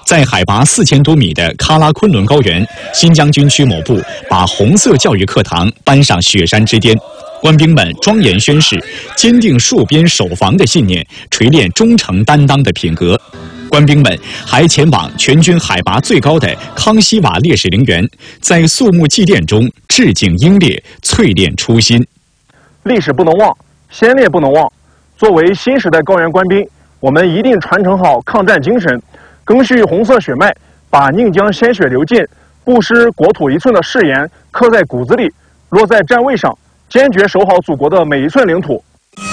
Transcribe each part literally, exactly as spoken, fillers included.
在海拔四千多米的喀拉昆仑高原，新疆军区某部把红色教育课堂搬上雪山之巅，官兵们庄严宣誓坚定戍边守防的信念，锤炼忠诚担当的品格。官兵们还前往全军海拔最高的康熙瓦烈士陵园，在肃穆祭奠中致敬英烈，淬炼初心。 历史不能忘，先烈不能忘。作为新时代高原官兵，我们一定传承好抗战精神，赓续红色血脉，把宁江鲜血流尽、不失国土一寸的誓言刻在骨子里，落在站位上，坚决守好祖国的每一寸领土。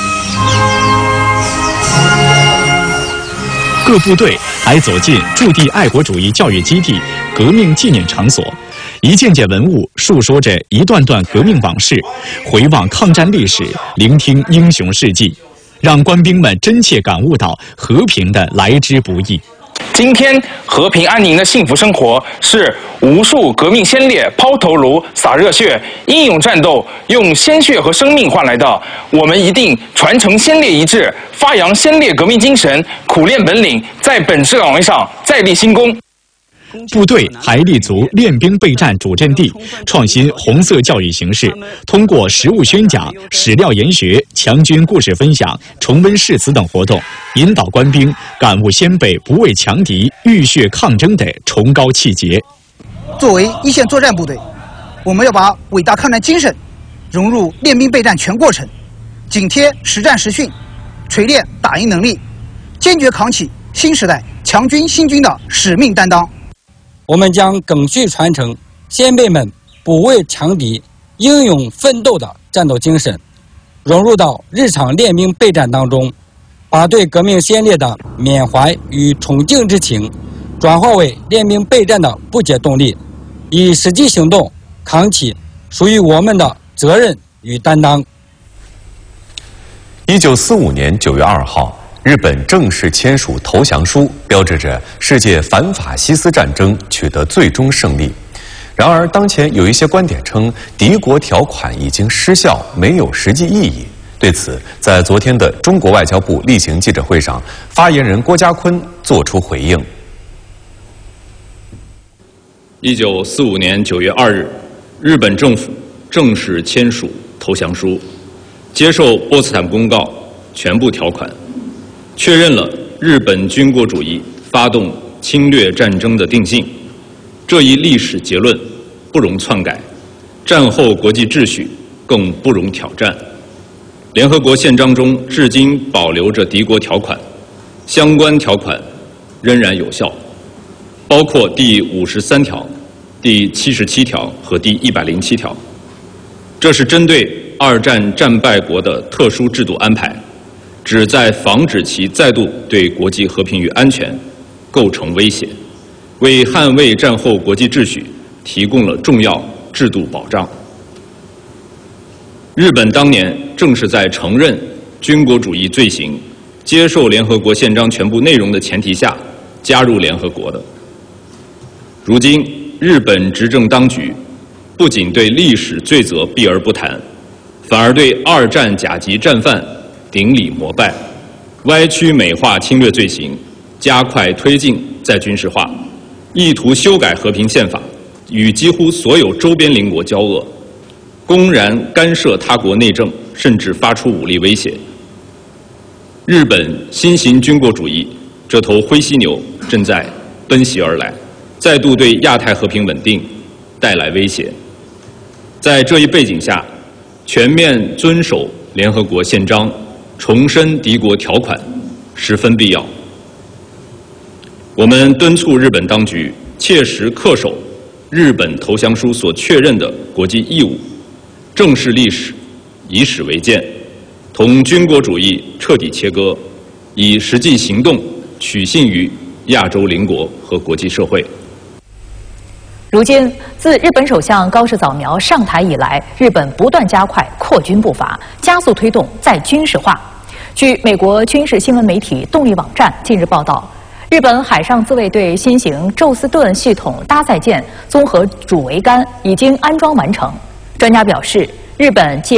各部队还走进驻地爱国主义教育基地、革命纪念场所，一件件文物述说着一段段革命往事，回望抗战历史，聆听英雄事迹，让官兵们真切感悟到和平的来之不易。 今天和平安宁的幸福生活，是无数革命先烈抛头颅、洒热血、英勇战斗，用鲜血和生命换来的。我们一定传承先烈遗志，发扬先烈革命精神，苦练本领，在本职岗位上再立新功。 部队还立足练兵备战主阵地，创新红色教育形式，通过实物宣讲、史料研学、强军故事分享、重温誓词等活动，引导官兵感悟先辈不畏强敌、浴血抗争的崇高气节。 作为一线作战部队，我们要把伟大抗战精神融入练兵备战全过程，紧贴实战实训，锤炼打赢能力，坚决扛起新时代强军新军的使命担当。 我们将赓续传承先辈们不畏强敌、英勇奋斗的战斗精神，融入到日常练兵备战当中，把对革命先烈的缅怀与崇敬之情转化为练兵备战的不竭动力，以实际行动扛起属于我们的责任与担当。 一九四五年九月二号，日本正式签署投降书，标志着世界反法西斯战争取得最终胜利。然而，当前有一些观点称，敌国条款已经失效，没有实际意义。对此，在昨天的中国外交部例行记者会上，发言人郭家坤作出回应。 一九四五年九月二日，日本政府正式签署投降书，接受波茨坦公告全部条款，确认了日本军国主义发动侵略战争的定性。这一历史结论不容篡改，战后国际秩序更不容挑战。联合国宪章中至今保留着敌国条款，相关条款仍然有效，包括第五十三条、第七十七条和第一百零七条。这是针对二战战败国的特殊制度安排，旨在防止其再度对国际和平与安全构成威胁，为捍卫战后国际秩序提供了重要制度保障。日本当年正是在承认军国主义罪行、接受联合国宪章全部内容的前提下加入联合国的。如今，日本执政当局不仅对历史罪责避而不谈，反而对二战甲级战犯顶礼膜拜，歪曲美化侵略罪行，加快推进再军事化，意图修改和平宪法，与几乎所有周边邻国交恶，公然干涉他国内政，甚至发出武力威胁。日本新型军国主义这头灰犀牛正在奔袭而来，再度对亚太和平稳定带来威胁。在这一背景下，全面遵守联合国宪章，重申敌国条款十分必要。我们敦促日本当局切实恪守日本投降书所确认的国际义务，正视历史，以史为鉴，同军国主义彻底切割，以实际行动取信于亚洲邻国和国际社会。 如今，自日本首相高市早苗上台以来，日本不断加快扩军步伐，加速推动再军事化。据美国军事新闻媒体动力网站近日报道，日本海上自卫队新型宙斯盾系统搭载舰综合主桅杆已经安装完成。专家表示，日本借